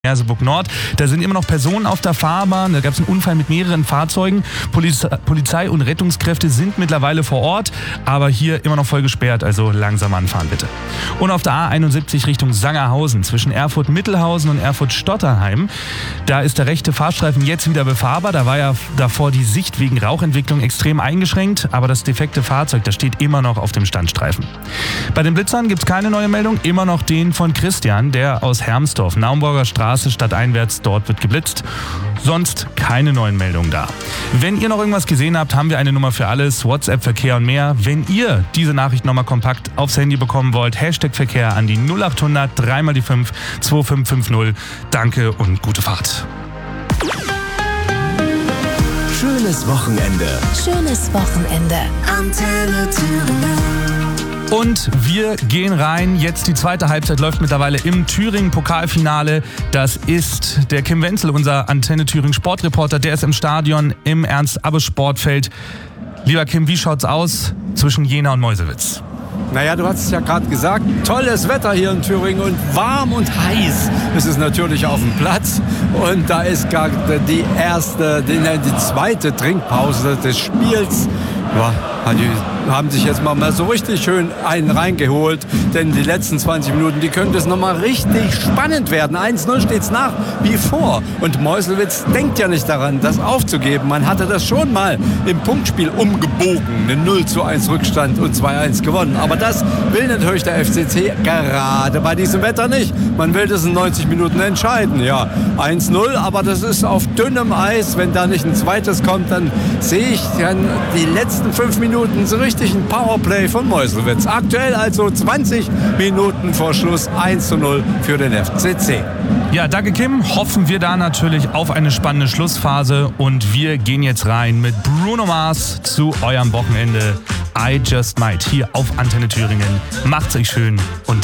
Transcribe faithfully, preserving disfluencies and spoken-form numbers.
Merseburg Nord. Da sind immer noch Personen auf der Fahrbahn. Da gab es einen Unfall mit mehreren Fahrzeugen. Poliz- Polizei und Rettungskräfte sind mittlerweile vor Ort, aber hier immer noch voll gesperrt, also langsam anfahren bitte. Und auf der A einundsiebzig Richtung Sangerhausen zwischen Erfurt-Mittelhausen und Erfurt-Stotterheim, da ist der rechte Fahrstreifen jetzt wieder befahrbar. Da war ja davor die Sicht wegen Rauchentwicklung extrem eingeschränkt, aber das defekte Fahrzeug, das steht immer noch auf dem Standstreifen. Bei den Blitzern gibt es keine neue Meldung, immer noch den von Christian, der aus Hermsdorf, Naumburger Straße, stadteinwärts, dort wird geblitzt. Sonst keine neuen Meldungen da. Wenn ihr noch irgendwas gesehen habt, haben wir eine Nummer für alles, WhatsApp, Verkehr und mehr. Wenn ihr diese Nachricht nochmal kompakt aufs Handy bekommen wollt, Hashtag Verkehr an die null acht hundert drei mal die fünf zwei fünf fünf null. Danke und gute Fahrt. Schönes Wochenende. Schönes Wochenende. Antenne Thüringen. Und wir gehen rein. Jetzt die zweite Halbzeit läuft mittlerweile im Thüringen-Pokalfinale. Das ist der Kim Wenzel, unser Antenne Thüringen Sportreporter. Der ist im Stadion im Ernst-Abbe-Sportfeld. Lieber Kim, wie schaut's aus zwischen Jena und Meuselwitz? Naja, du hast es ja gerade gesagt, tolles Wetter hier in Thüringen und warm und heiß ist es natürlich auf dem Platz. Und da ist gar die erste, die, die zweite Trinkpause des Spiels. Ja, die haben sich jetzt mal, mal so richtig schön einen reingeholt, denn die letzten zwanzig Minuten, die könnte es nochmal richtig spannend werden. eins null steht es nach wie vor und Meuselwitz denkt ja nicht daran, das aufzugeben. Man hatte das schon mal im Punktspiel umgebogen, einen null zu eins Rückstand und zwei eins gewonnen. Aber das will natürlich der F C C gerade bei diesem Wetter nicht. Man will das in neunzig Minuten entscheiden. Ja, eins null, aber das ist auf dünnem Eis. Wenn da nicht ein zweites kommt, dann sehe ich dann die letzten fünf Minuten so richtig ein Powerplay von Meuselwitz. Aktuell also zwanzig Minuten vor Schluss eins zu null für den F C C. Ja, danke Kim. Hoffen wir da natürlich auf eine spannende Schlussphase und wir gehen jetzt rein mit Bruno Mars zu eurem Wochenende I Just Might hier auf Antenne Thüringen. Macht's euch schön und